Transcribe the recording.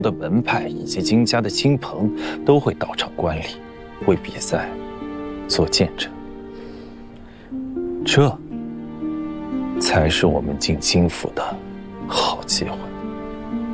的门派以及金家的亲朋都会到场观礼，为比赛做见证。这才是我们进金府的好机会。